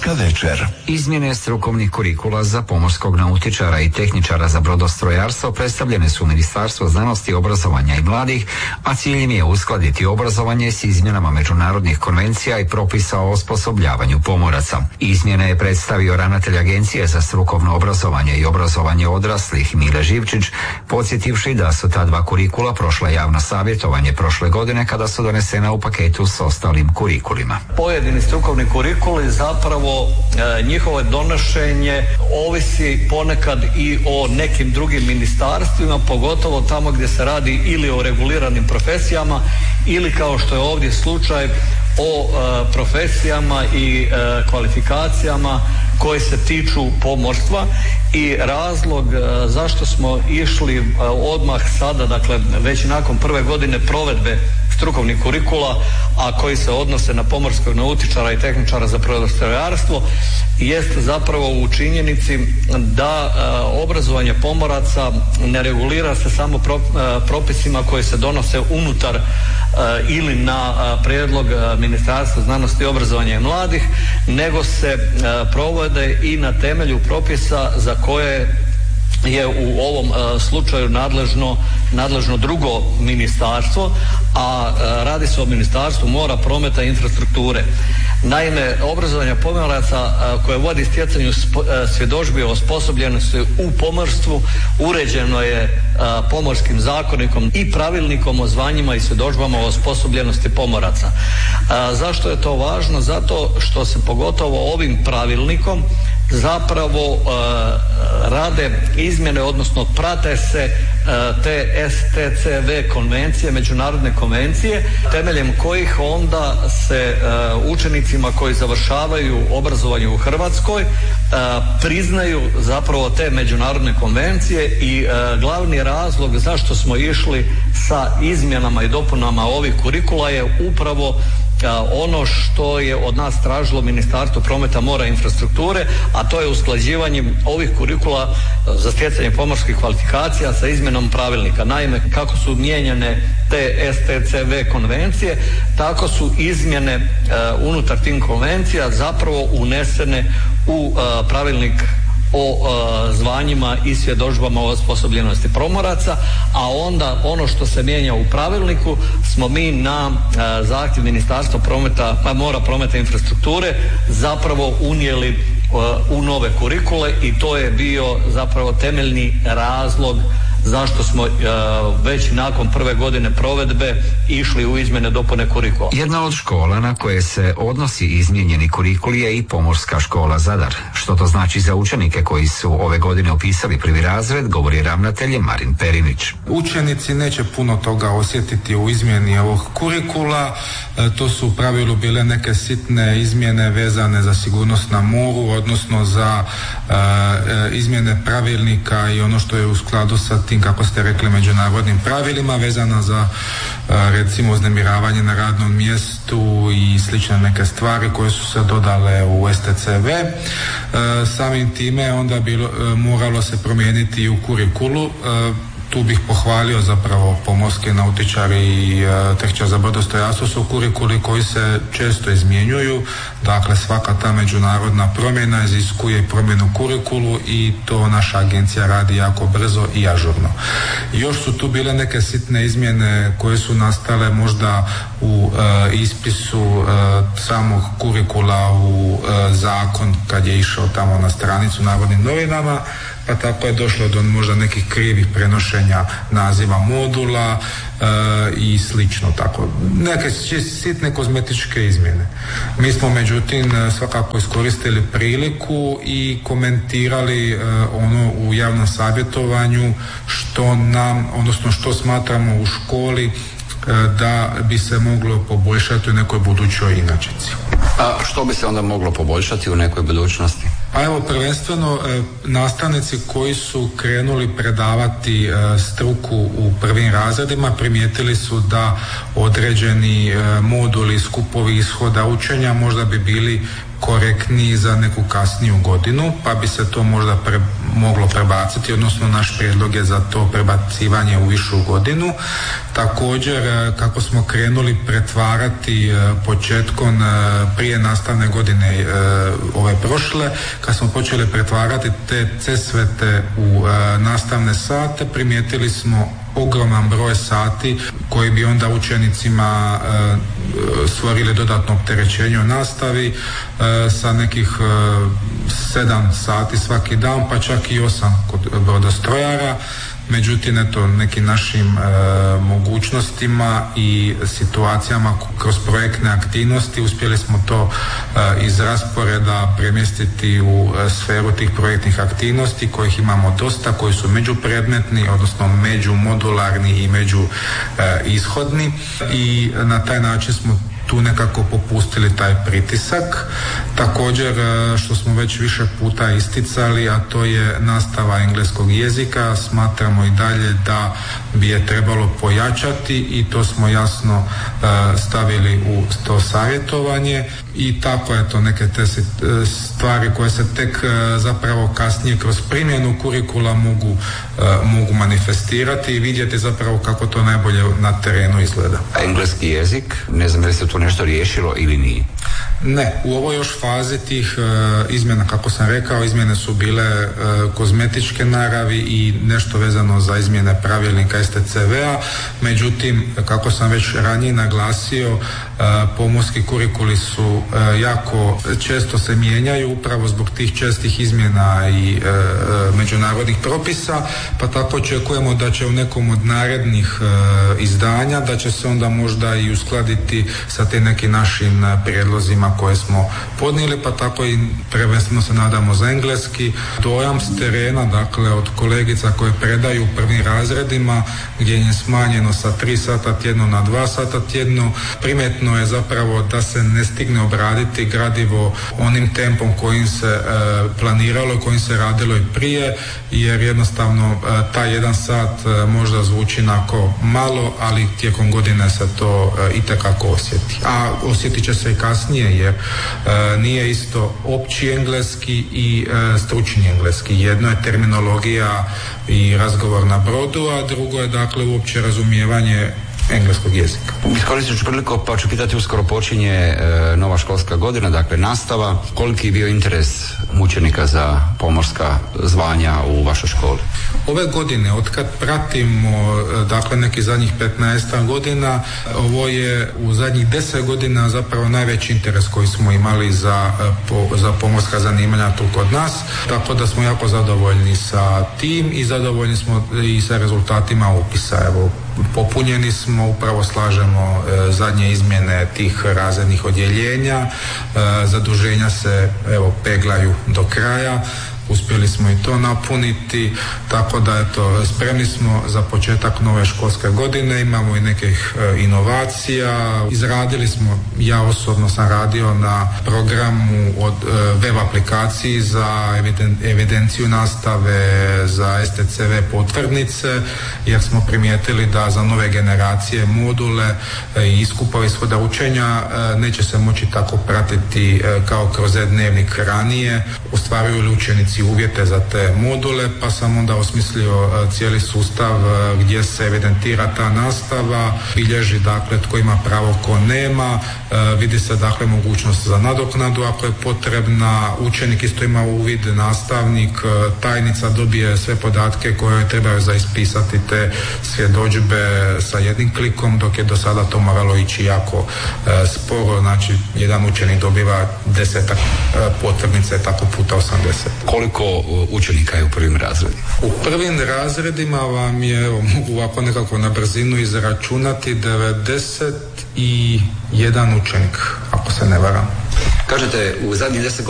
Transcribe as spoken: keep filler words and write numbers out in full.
Pomorska večer. Izmjene strukovnih kurikula za pomorskog nautičara i tehničara za brodostrojarstvo predstavljene su u Ministarstvu znanosti, obrazovanja i mladih, a cilj im je uskladiti obrazovanje s izmjenama međunarodnih konvencija i propisa o osposobljavanju pomoraca. Izmjene je predstavio ravnatelj Agencije za strukovno obrazovanje i obrazovanje odraslih Mile Živčić, podsjetivši da su ta dva kurikula prošla javno savjetovanje prošle godine kada su donesena u paketu s ostalim kurikulima. Pojedini strukovni kurikuli zapravo e, njihovo donošenje ovisi ponekad i o nekim drugim ministarstvima, pogotovo tamo gdje se radi ili o reguliranim profesijama ili kao što je ovdje slučaj o e, profesijama i e, kvalifikacijama koje se tiču pomorstva. I razlog e, zašto smo išli e, odmah sada, dakle već nakon prve godine provedbe strukovnih kurikula, a koji se odnose na pomorskog nautičara i tehničara za brodostrojarstvo, jest zapravo u činjenici da e, obrazovanje pomoraca ne regulira se samo pro, e, propisima koji se donose unutar e, ili na e, prijedlog Ministarstva znanosti, obrazovanja i mladih, nego se e, provode i na temelju propisa za koje je u ovom e, slučaju nadležno, nadležno drugo ministarstvo, a e, radi se o Ministarstvu mora, prometa i infrastrukture. Naime, obrazovanje pomoraca e, koje vodi stjecanju spo, e, svjedodžbi o osposobljenosti u pomorstvu uređeno je e, Pomorskim zakonikom i pravilnikom o zvanjima i svjedodžbama o osposobljenosti pomoraca. E, zašto je to važno? Zato što se pogotovo ovim pravilnikom zapravo e, rade izmjene, odnosno prate se e, te S T C V konvencije, međunarodne konvencije, temeljem kojih onda se e, učenicima koji završavaju obrazovanje u Hrvatskoj e, priznaju zapravo te međunarodne konvencije. I e, glavni razlog zašto smo išli sa izmjenama i dopunama ovih kurikula je upravo ono što je od nas tražilo Ministarstvo prometa, mora i infrastrukture, a to je usklađivanje ovih kurikula za stjecanje pomorskih kvalifikacija sa izmjenom pravilnika. Naime, kako su mijenjane te S T C V konvencije, tako su izmjene uh, unutar tim konvencija zapravo unesene u uh, pravilnik o uh, zvanjima i svjedodžbama o osposobljenosti pomoraca, a onda ono što se mijenja u pravilniku smo mi na uh, zahtjev Ministarstva prometa, mora, prometa i infrastrukture zapravo unijeli uh, u nove kurikule, i to je bio zapravo temeljni razlog zašto smo uh, već nakon prve godine provedbe išli u izmjene dopune kurikula. Jedna od škola na koje se odnosi izmijenjeni kurikul je i Pomorska škola Zadar. Što to znači za učenike koji su ove godine upisali prvi razred, govori ravnatelj Marin Perinić. Učenici neće puno toga osjetiti u izmjeni ovog kurikula. E, to su u pravilu bile neke sitne izmjene vezane za sigurnost na moru, odnosno za e, izmjene pravilnika i ono što je u skladu sa tim, kako ste rekli, međunarodnim pravilima, vezana za recimo uznemiravanje na radnom mjestu i slične neke stvari koje su se dodale u S T C V. Samim time onda bilo, moralo se promijeniti i u kurikulu. Tu bih pohvalio zapravo pomorske nautičari i e, tehničar za brodostrojarstvo su kurikuli koji se često izmjenjuju. Dakle, svaka ta međunarodna promjena iziskuje promjenu kurikulu i to naša agencija radi jako brzo i ažurno. Još su tu bile neke sitne izmjene koje su nastale možda u e, ispisu e, samog kurikula u e, zakon kad je išao tamo na stranicu Narodnim novinama, pa tako je došlo do možda nekih krivih prenošenja naziva modula e, i slično tako. Neke sitne kozmetičke izmjene. Mi smo međutim svakako iskoristili priliku i komentirali e, ono u javnom savjetovanju što nam, odnosno što smatramo u školi e, da bi se moglo poboljšati u nekoj budućoj inačici. A što bi se onda moglo poboljšati u nekoj budućnosti? Pa evo, prvenstveno e, nastavnici koji su krenuli predavati e, struku u prvim razredima primijetili su da određeni e, moduli, skupovi ishoda učenja možda bi bili korektniji za neku kasniju godinu, pa bi se to možda pre, moglo prebaciti, odnosno naš prijedlog je za to prebacivanje u višu godinu. Također, kako smo krenuli pretvarati početkom prije nastavne godine ove prošle, kad smo počeli pretvarati te cesvete u nastavne sate, primijetili smo ogroman broj sati koji bi onda učenicima e, stvorili dodatno opterećenje u nastavi e, sa nekih e, sedam sati svaki dan, pa čak i osam kod brodostrojara. Međutim, eto, nekim našim e, mogućnostima i situacijama kroz projektne aktivnosti uspjeli smo to e, iz rasporeda premjestiti u e, sferu tih projektnih aktivnosti kojih imamo dosta, koji su međupredmetni, odnosno međumodularni i među e, ishodni, i na taj način smo tu nekako popustili taj pritisak. Također, što smo već više puta isticali, a to je nastava engleskog jezika, smatramo i dalje da bi je trebalo pojačati i to smo jasno stavili u to savjetovanje. I tako, eto, neke te stvari koje se tek zapravo kasnije kroz primjenu kurikula mogu, mogu manifestirati i vidjeti zapravo kako to najbolje na terenu izgleda. Engleski jezik, ne znam da li se to nešto riješilo ili nije? Ne, u ovoj još fazi tih uh, izmjena, kako sam rekao, izmjene su bile uh, kozmetičke naravi i nešto vezano za izmjene pravilnika S T C V-a, međutim, kako sam već ranije naglasio, uh, pomorski kurikuli su uh, jako često se mijenjaju upravo zbog tih čestih izmjena i uh, međunarodnih propisa, pa tako očekujemo da će u nekom od narednih uh, izdanja, da će se onda možda i uskladiti sa te nekim našim uh, prijedlozima koje smo podnijeli, pa tako i prvenstveno se nadamo za engleski. Dojam s terena, dakle, od kolegica koje predaju u prvim razredima, gdje je smanjeno sa tri sata tjedno na dva sata tjedno, primjetno je zapravo da se ne stigne obraditi gradivo onim tempom kojim se e, planiralo, kojim se radilo i prije, jer jednostavno e, taj jedan sat e, možda zvuči onako malo, ali tijekom godine se to e, itekako osjeti. A osjetit će se i kasnije, jer e, nije isto opći engleski i e, stručni engleski. Jedno je terminologija i razgovor na brodu, a drugo je, dakle, uopće razumijevanje engleskog jezika. Iskoristit ću priliku pa ću pitati, uskoro počinje e, nova školska godina, dakle nastava. Koliki je bio interes učenika za pomorska zvanja u vašoj školi? Ove godine, otkad pratimo, dakle, neki zadnjih petnaest godina, ovo je u zadnjih deset godina zapravo najveći interes koji smo imali za, po, za pomorska zanimanja tu kod nas, tako da smo jako zadovoljni sa tim i zadovoljni smo i sa rezultatima upisa. Evo, popunjeni smo, upravo slažemo e, zadnje izmjene tih razrednih odjeljenja, e, zaduženja se, evo, peglaju do kraja. Uspjeli smo i to napuniti, tako da, eto, spremni smo za početak nove školske godine, imamo i nekih e, inovacija. Izradili smo, ja osobno sam radio na programu od e, web aplikaciji za eviden, evidenciju nastave, za S T C V potvrdnice, jer smo primijetili da za nove generacije module e, i iskupa ishoda učenja e, neće se moći tako pratiti e, kao kroz e-dnevnik ranije. Ostvaruju li učenici uvjete za te module, pa sam onda osmislio uh, cijeli sustav uh, gdje se evidentira ta nastava, bilježi, dakle, tko ima pravo, ko nema, uh, vidi se, dakle, mogućnost za nadoknadu ako je potrebna, učenik isto ima uvid, nastavnik, uh, tajnica dobije sve podatke koje trebaju za ispisati te svjedodžbe sa jednim klikom, dok je do sada to moralo ići jako uh, sporo, znači jedan učenik dobiva desetak uh, potvrdnice, tako puta osamdeset. Koliko učenika je u prvim razredima? U prvim razredima vam je, evo, mogu ovako nekako na brzinu izračunati, devedeset jedan učenik, ako se ne varam. Kažete, u zadnjih deset